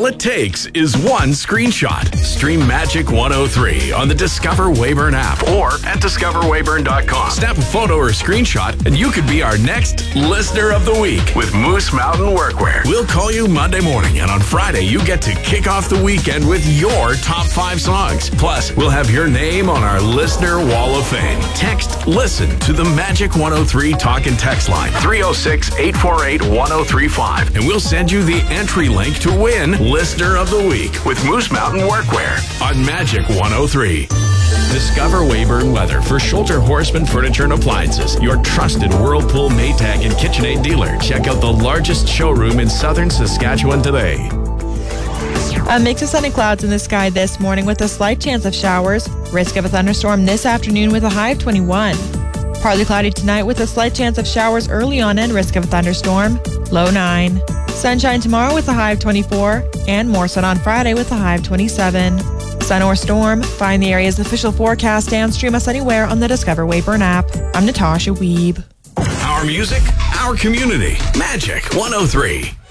All it takes is one screenshot. Stream Magic 103 on the Discover Weyburn app or at discoverweyburn.com. Snap a photo or screenshot and you could be our next Listener of the Week with Moose Mountain Workwear. We'll call you Monday morning, and on Friday you get to kick off the weekend with your top 5 songs. Plus, we'll have your name on our Listener Wall of Fame. Text LISTEN to the Magic 103 talk and text line 306-848-1035, and we'll send you the entry link to win Listener of the Week with Moose Mountain Workwear on Magic 103. Discover Weyburn Weather for Schulter Horseman Furniture and Appliances, your trusted Whirlpool, Maytag, and KitchenAid dealer. Check out the largest showroom in southern Saskatchewan today. A mix of sun and clouds in the sky this morning with a slight chance of showers. Risk of a thunderstorm this afternoon with a high of 21. Partly cloudy tonight with a slight chance of showers early on and risk of a thunderstorm. Low 9. Sunshine tomorrow with a high of 24. And more sun on Friday with a high of 27. Sun or storm? Find the area's official forecast and stream us anywhere on the Discover Weyburn app. I'm Natasha Wiebe. Our music, our community. Magic 103.